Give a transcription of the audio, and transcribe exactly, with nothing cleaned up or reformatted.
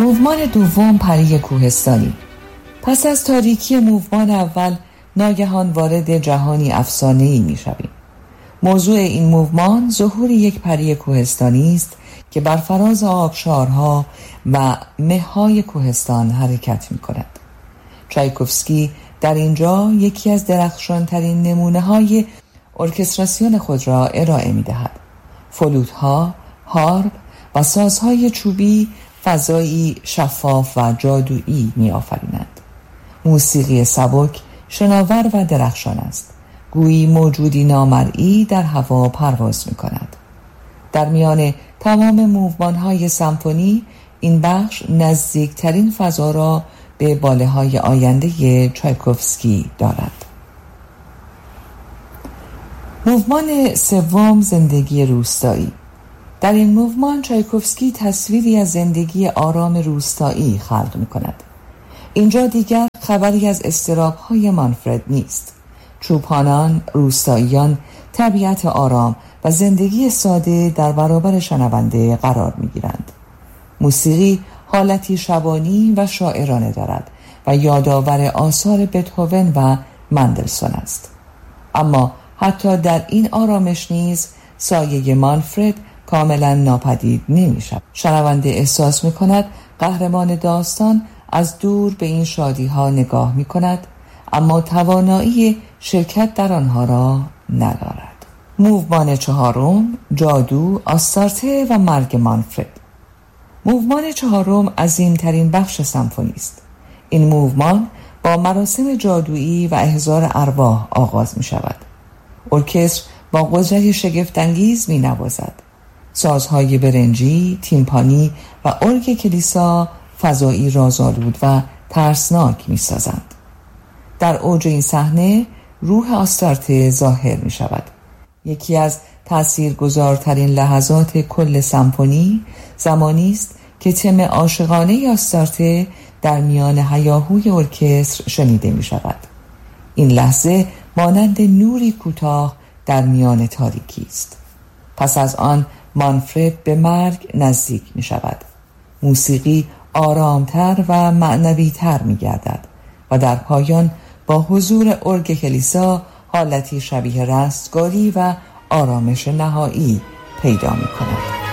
موومان دوم، پری کوهستانی. پس از تاریکی موومان اول ناگهان وارد جهانی افسانه‌ای می‌شویم. موضوع این موومان ظهور یک پری کوهستانی است که بر فراز آبشارها و مه‌های کوهستان حرکت می‌کند. چایکوفسکی در اینجا یکی از درخشان‌ترین نمونه‌های ارکستراسیون خود را ارائه می‌دهد. فلوت‌ها، هارپ و سازهای چوبی فضایی شفاف و جادویی می‌آفرینند. موسیقی سبک، شناور و درخشان است. گویی موجودی نامرئی در هوا پرواز می‌کند. در میان تمام موومان‌های سمفونی این بخش نزدیکترین فضا را به باله‌های آینده چایکوفسکی دارد. موومان سوم، زندگی روستایی. در این موومان چایکوفسکی تصویری از زندگی آرام روستایی خلق می‌کند. اینجا دیگر خبری از اضطراب‌های مانفرد نیست. چوپانان، روستاییان، طبیعت آرام و زندگی ساده در برابر شنونده قرار می‌گیرند. موسیقی حالتی شبانی و شاعرانه دارد و یادآور آثار بتهوون و مندلسون است. اما حتی در این آرامش نیز سایه مانفرد کاملا ناپدید نمی‌شود. شنونده احساس می‌کند قهرمان داستان از دور به این شادی‌ها نگاه می‌کند، اما توانایی شرکت در آنها را ندارد. موومان چهارم، جادو، آستارته و مرگ مانفرد. موومان چهارم عظیم‌ترین بخش سمفونی است. این موومان با مراسم جادویی و احضار ارواح آغاز می‌شود. ارکستر با قدرت شگفت‌انگیز می‌نوازد. سازهای برنجی، تیمپانی و ارگ کلیسا فضایی رازآلود و ترسناک می‌سازند. در اوج این صحنه روح آستارته ظاهر می‌شود. یکی از تأثیرگذارترین لحظات کل سمفونی زمانی است که تم عاشقانه آستارته در میان هیاهوی ارکستر شنیده می‌شود. این لحظه مانند نوری کوتاه در میان تاریکی است. پس از آن مانفرد به مرگ نزدیک می‌شود. موسیقی آرامتر و معنوی‌تر می‌گردد و در پایان با حضور ارگ کلیسا حالتی شبیه رستگاری و آرامش نهایی پیدا می‌کند.